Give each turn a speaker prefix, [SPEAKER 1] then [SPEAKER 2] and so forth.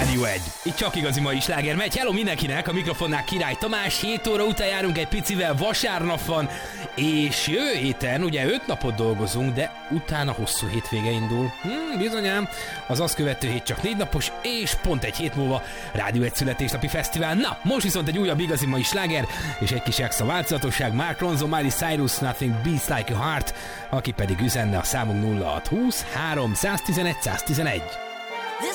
[SPEAKER 1] Rádió 1. Itt csak igazi mai sláger megy. Hello mindenkinek, a mikrofonnál Király Tamás. 7 óra után járunk egy picivel, vasárnap van, és jövő héten ugye 5 napot dolgozunk, de utána hosszú hétvége indul. Bizonyám, az azt követő hét csak 4 napos, és pont egy hét múlva Rádió 1 születésnapi fesztivál. Na, most viszont egy újabb igazi mai sláger, és egy kis extra változatosság. Mark Ronson, Miley Cyrus, Nothing Beats Like a Heart, aki pedig üzenne a számunk 0620 311 111.